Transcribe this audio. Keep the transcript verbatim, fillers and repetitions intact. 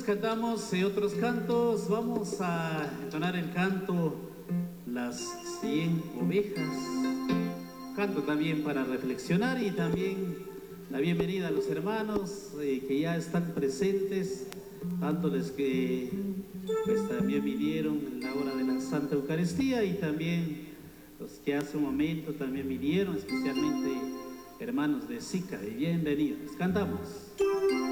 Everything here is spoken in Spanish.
entonces cantamos eh, otros cantos. Vamos a entonar el canto Las cien ovejas. Canto también para reflexionar y también la bienvenida a los hermanos eh, que ya están presentes, tanto los que pues también vinieron en la hora de la Santa Eucaristía y también los que hace un momento también vinieron, especialmente hermanos de SICA. Y bienvenidos. Cantamos.